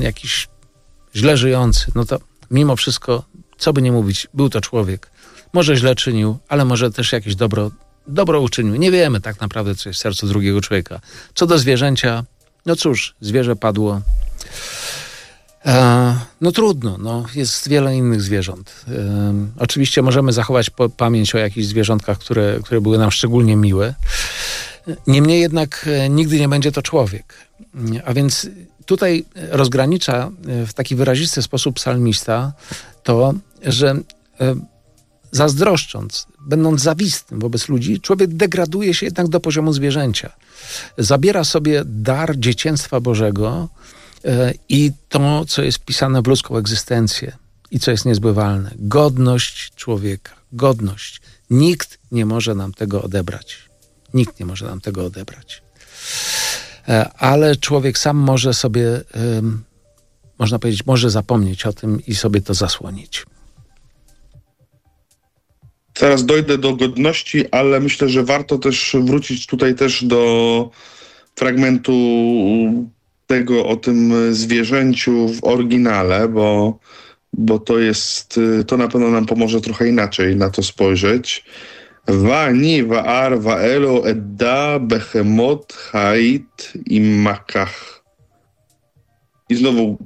jakiś źle żyjący, no to mimo wszystko, co by nie mówić, był to człowiek. Może źle czynił, ale może też jakieś dobro uczynił. Nie wiemy tak naprawdę, co jest w sercu drugiego człowieka. Co do zwierzęcia, no cóż, zwierzę padło. No trudno, no, jest wiele innych zwierząt. Oczywiście możemy zachować pamięć o jakichś zwierzątkach, które były nam szczególnie miłe. Niemniej jednak nigdy nie będzie to człowiek. A więc tutaj rozgranicza w taki wyrazisty sposób psalmista to, że zazdroszcząc, będąc zawistnym wobec ludzi, człowiek degraduje się jednak do poziomu zwierzęcia. Zabiera sobie dar dzieciństwa Bożego i to, co jest wpisane w ludzką egzystencję i co jest niezbywalne. Godność człowieka. Godność. Nikt nie może nam tego odebrać. Nikt nie może nam tego odebrać. Ale człowiek sam może sobie, można powiedzieć, może zapomnieć o tym i sobie to zasłonić. Zaraz dojdę do godności, ale myślę, że warto też wrócić tutaj też do fragmentu tego o tym zwierzęciu w oryginale, bo to na pewno nam pomoże trochę inaczej na to spojrzeć. Wani, waar, waelo, edda, behemot, hait i makach. I znowu,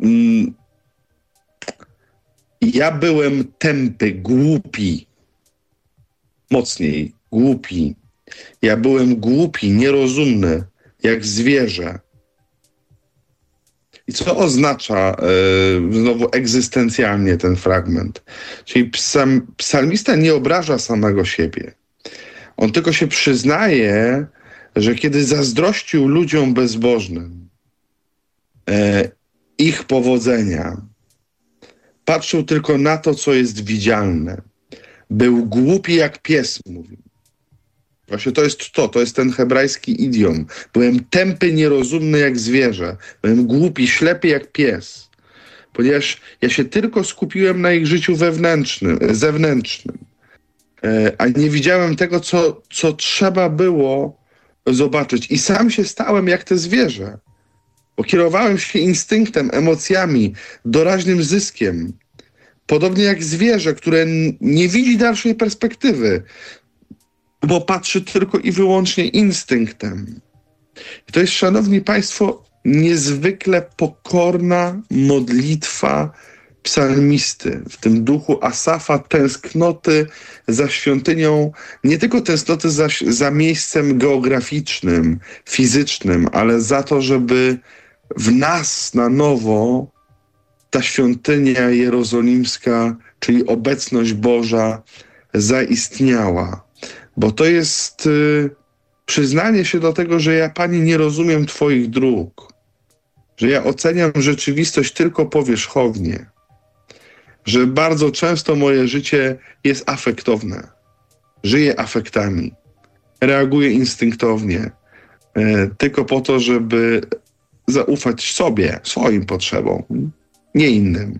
ja byłem tępy, głupi. Mocniej, głupi. Ja byłem głupi, nierozumny, jak zwierzę. I co oznacza znowu egzystencjalnie ten fragment? Czyli psalmista nie obraża samego siebie. On tylko się przyznaje, że kiedy zazdrościł ludziom bezbożnym ich powodzenia, patrzył tylko na to, co jest widzialne. Był głupi jak pies, mówi. Właśnie to jest ten hebrajski idiom. Byłem tępy, nierozumny jak zwierzę. Byłem głupi, ślepy jak pies. Ponieważ ja się tylko skupiłem na ich życiu zewnętrznym. A nie widziałem tego, co trzeba było zobaczyć. I sam się stałem jak te zwierzę. Bo kierowałem się instynktem, emocjami, doraźnym zyskiem. Podobnie jak zwierzę, które nie widzi dalszej perspektywy, bo patrzy tylko i wyłącznie instynktem. I to jest, szanowni państwo, niezwykle pokorna modlitwa psalmisty. W tym duchu Asafa, tęsknoty za świątynią, nie tylko tęsknoty za miejscem geograficznym, fizycznym, ale za to, żeby w nas na nowo ta świątynia jerozolimska, czyli obecność Boża, zaistniała. Bo to jest przyznanie się do tego, że ja, Pani, nie rozumiem Twoich dróg, że ja oceniam rzeczywistość tylko powierzchownie, że bardzo często moje życie jest afektowne. Żyję afektami, reaguję instynktownie, tylko po to, żeby zaufać sobie, swoim potrzebom, nie innym.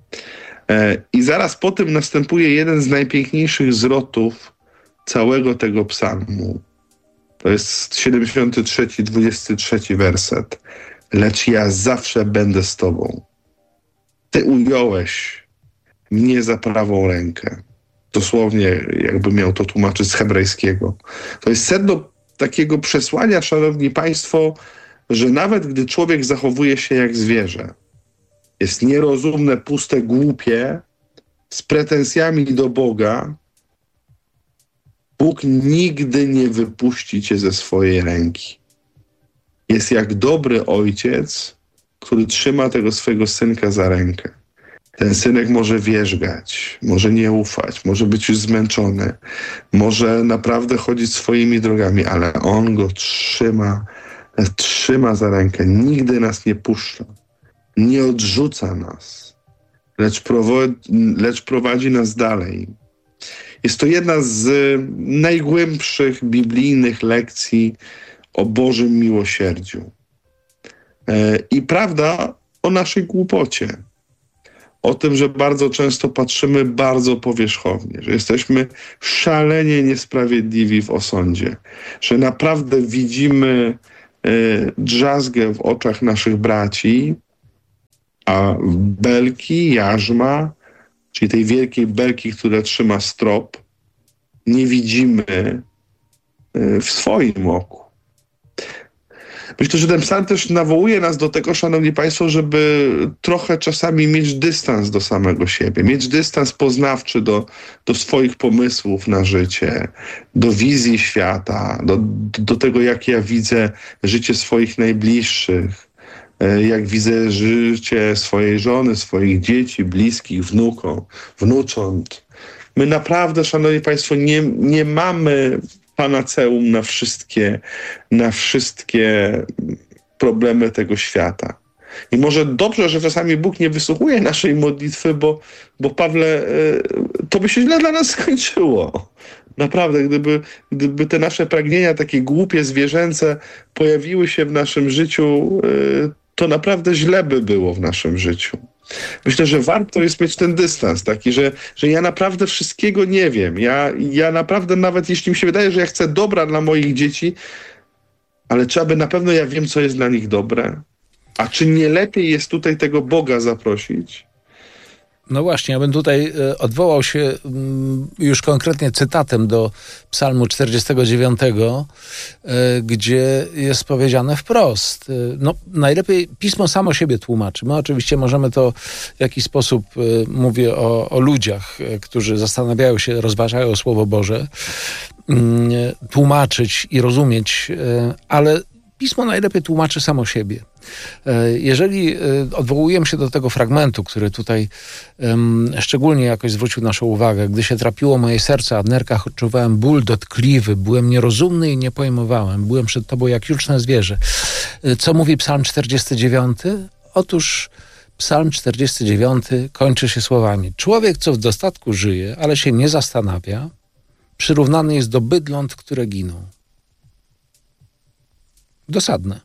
I zaraz po tym następuje jeden z najpiękniejszych zwrotów całego tego psalmu. To jest 73, 23 werset. Lecz ja zawsze będę z Tobą. Ty ująłeś mnie za prawą rękę. Dosłownie, jakby miał to tłumaczyć z hebrajskiego. To jest sedno takiego przesłania, szanowni państwo, że nawet gdy człowiek zachowuje się jak zwierzę, jest nierozumne, puste, głupie, z pretensjami do Boga, Bóg nigdy nie wypuści cię ze swojej ręki. Jest jak dobry ojciec, który trzyma tego swojego synka za rękę. Ten synek może wierzgać, może nie ufać, może być już zmęczony, może naprawdę chodzić swoimi drogami, ale on go trzyma za rękę, nigdy nas nie puszcza, nie odrzuca nas, lecz prowadzi nas dalej. Jest to jedna z najgłębszych biblijnych lekcji o Bożym miłosierdziu. I prawda o naszej głupocie. O tym, że bardzo często patrzymy bardzo powierzchownie, że jesteśmy szalenie niesprawiedliwi w osądzie, że naprawdę widzimy drzazgę w oczach naszych braci, a belki, jarzma, czyli tej wielkiej belki, która trzyma strop, nie widzimy w swoim oku. Myślę, że ten psalm też nawołuje nas do tego, szanowni państwo, żeby trochę czasami mieć dystans do samego siebie, mieć dystans poznawczy do swoich pomysłów na życie, do wizji świata, do tego, jak ja widzę życie swoich najbliższych, jak widzę życie swojej żony, swoich dzieci, bliskich, wnucząt. My naprawdę, szanowni państwo, nie mamy panaceum na wszystkie problemy tego świata. I może dobrze, że czasami Bóg nie wysłuchuje naszej modlitwy, bo Pawle, to by się źle dla nas skończyło. Naprawdę, gdyby te nasze pragnienia, takie głupie, zwierzęce, pojawiły się w naszym życiu, to naprawdę źle by było w naszym życiu. Myślę, że warto jest mieć ten dystans taki, że ja naprawdę wszystkiego nie wiem. Ja naprawdę, nawet jeśli mi się wydaje, że ja chcę dobra dla moich dzieci, ale czy aby na pewno ja wiem, co jest dla nich dobre? A czy nie lepiej jest tutaj tego Boga zaprosić? No właśnie, ja bym tutaj odwołał się już konkretnie cytatem do Psalmu 49, gdzie jest powiedziane wprost. No, najlepiej Pismo samo siebie tłumaczy. My oczywiście możemy to w jakiś sposób, mówię o ludziach, którzy zastanawiają się, rozważają Słowo Boże, tłumaczyć i rozumieć, ale Pismo najlepiej tłumaczy samo siebie. Jeżeli odwołujemy się do tego fragmentu, który tutaj szczególnie jakoś zwrócił naszą uwagę, gdy się trapiło moje serce, a w nerkach odczuwałem ból dotkliwy, byłem nierozumny i nie pojmowałem, byłem przed Tobą jak juczne zwierzę. Co mówi Psalm 49? Otóż Psalm 49 kończy się słowami: człowiek, co w dostatku żyje, ale się nie zastanawia, przyrównany jest do bydląt, które giną. Dosadne.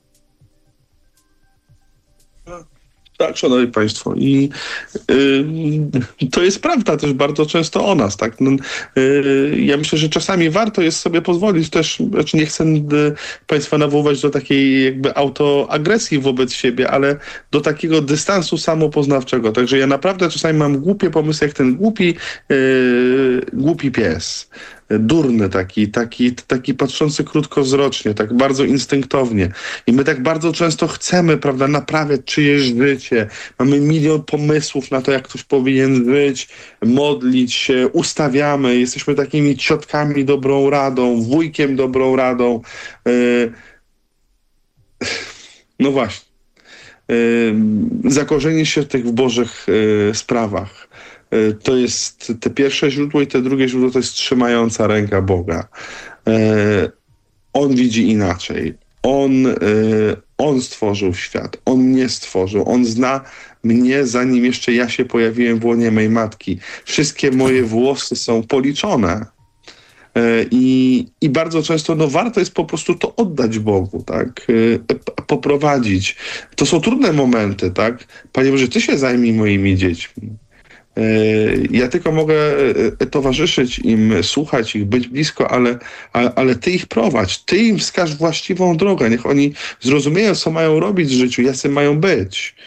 Tak, szanowni państwo. I to jest prawda też bardzo często o nas. Tak? Ja myślę, że czasami warto jest sobie pozwolić też, znaczy nie chcę państwa nawoływać do takiej jakby autoagresji wobec siebie, ale do takiego dystansu samopoznawczego. Także ja naprawdę czasami mam głupie pomysły, jak ten głupi pies. Durny taki patrzący krótkowzrocznie, tak bardzo instynktownie. I my tak bardzo często chcemy, prawda, naprawiać czyjeś życie. Mamy milion pomysłów na to, jak ktoś powinien żyć, modlić się, ustawiamy, jesteśmy takimi ciotkami dobrą radą, wujkiem dobrą radą. No właśnie. Zakorzenić się w Bożych sprawach. To jest te pierwsze źródło i te drugie źródło to jest trzymająca ręka Boga. On widzi inaczej. On stworzył świat. On mnie stworzył. On zna mnie, zanim jeszcze ja się pojawiłem w łonie mej matki. Wszystkie moje włosy są policzone. I bardzo często warto jest po prostu to oddać Bogu, tak? Poprowadzić. To są trudne momenty, tak? Panie Boże, Ty się zajmij moimi dziećmi. Ja tylko mogę towarzyszyć im, słuchać ich, być blisko, ale Ty ich prowadź. Ty im wskaż właściwą drogę. Niech oni zrozumieją, co mają robić w życiu, jacy mają być.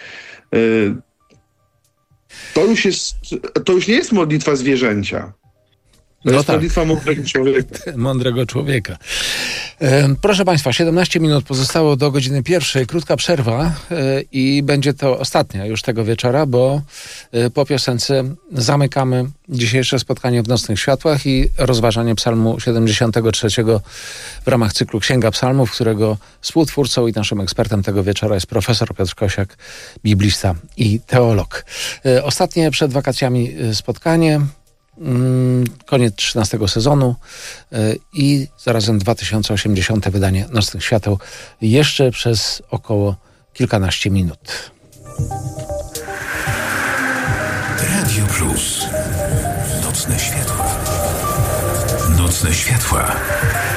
To już nie jest modlitwa zwierzęcia. To jest modlitwa mądrego człowieka. Mądrego człowieka. Proszę Państwa, 17 minut pozostało do godziny 1. Krótka przerwa i będzie to ostatnia już tego wieczora, bo po piosence zamykamy dzisiejsze spotkanie w Nocnych Światłach i rozważanie Psalmu 73 w ramach cyklu Księga Psalmów, którego współtwórcą i naszym ekspertem tego wieczora jest profesor Piotr Kosiak, biblista i teolog. Ostatnie przed wakacjami spotkanie. Koniec 13 sezonu i zarazem 2080 wydanie Nocnych Świateł jeszcze przez około kilkanaście minut. Radio Plus. Nocne Światła. Nocne Światła.